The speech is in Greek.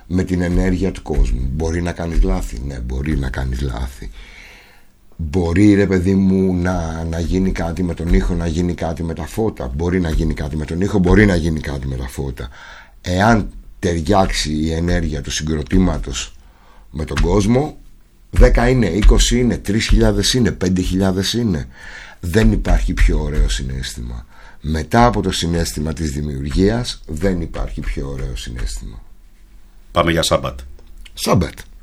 με την ενέργεια του κόσμου. Μπορεί να κάνεις λάθη, ναι, μπορεί να κάνεις λάθη. Μπορεί, ρε παιδί μου, να γίνει κάτι με τον ήχο, να γίνει κάτι με τα φώτα. Μπορεί να γίνει κάτι με τον ήχο, μπορεί να γίνει κάτι με τα φώτα. Εάν ταιριάξει η ενέργεια του συγκροτήματος με τον κόσμο, 10 είναι, 20 είναι, 3.000 είναι, 5.000 είναι, δεν υπάρχει πιο ωραίο συναίσθημα. Μετά από το συναίσθημα της δημιουργίας δεν υπάρχει πιο ωραίο συναίσθημα. Πάμε για Sabbath. Sabbath.